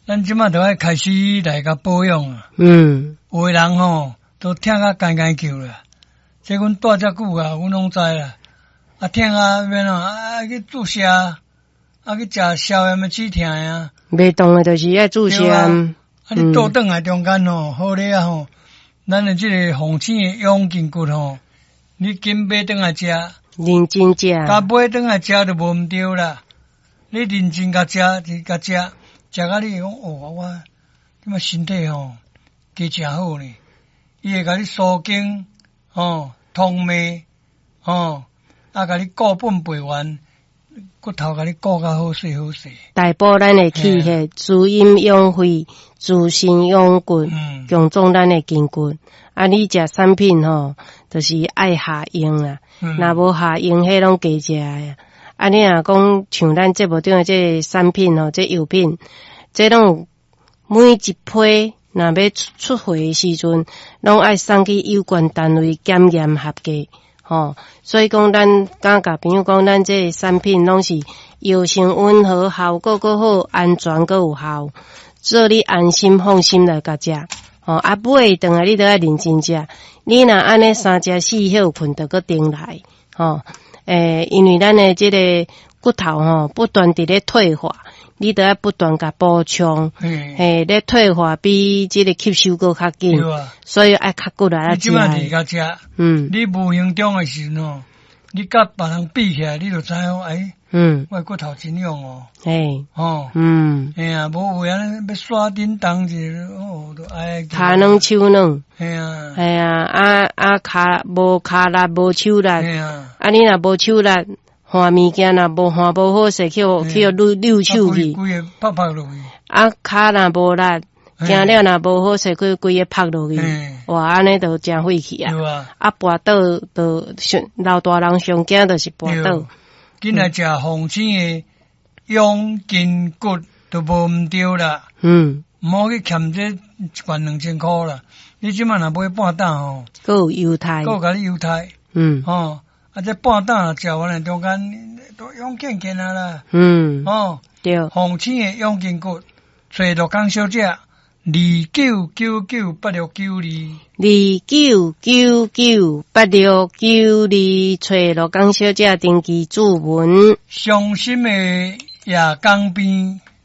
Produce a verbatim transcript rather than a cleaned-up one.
咱即马就要开始来甲保养啊。 嗯， 有诶人吼都疼啊干干叫啦，这阮住遮久啊，阮拢知啦。啊疼啊，免啊，啊去注射，啊去食消炎诶止疼啊。 袂动诶，就是爱注射。 啊，啊你倒转来中间吼，好咧啊吼，咱诶即个红星诶养筋骨吼，你紧买转来食， 认真食， 甲买转来食就无毋对啦。你认真甲食，就甲食，食甲你讲哦，我即马身体吼加诚好呢。伊会甲你疏筋，吼、通脉，吼、啊，甲你固本培元，骨头甲你固甲好势好势。 大补咱诶气血，滋阴养肺，滋肾养骨， 嗯， 强壮咱诶筋骨。啊，你食产品吼，就是爱下用啦。 嗯， 若无下用，迄拢加食诶。啊，你若讲像咱节目顶诶这产品吼，这药品，这拢每一批。若要出出货诶时阵，拢爱送去有关单位检验合格，吼。所以讲，咱敢甲朋友讲，咱这个产品拢是药性温和，效果够好，安全够有效，做你安心放心来甲食。吼，啊，买顿来你都要认真食。你若安尼三食四休困，着搁顶来，吼。诶，因为咱诶这个骨头吼，不断伫咧退化。你都要不断甲补充，嘿，咧退化比即个吸收搁较紧，所以爱较骨力啊食。你即摆伫甲食，嗯， 你无形中诶时阵哦，你甲别人比起来，你就知影哎，嗯，我骨头真勇哦， 嘿， 哦， 嗯， 哎呀，无为安尼要刷叮当者，哦，都爱骹软手软， 哎呀， 哎呀，啊啊骹无骹力无手力，哎呀，啊你若无手力。换物件若无换无好势，去互去互溜溜手去， 规个拍拍落去。 啊，骹若无力，行了若无好势，去规个拍落去，哇，安尼就真废气啊！啊，跋倒就老大人上惊就是跋倒。 今来食红星诶养筋骨都无毋对啦。嗯，毋好去欠这一罐两千箍啦。你即满若买半担吼， 佮有犹太， 佮甲你犹太，嗯，吼。啊！这半担食完了，中间都养健健啊啦。嗯，哦，对。红星诶养筋骨，找罗工小姐，二九九九八六九二， 二九九九八六九二，找罗工小姐登记注文。 伤心诶夜江边。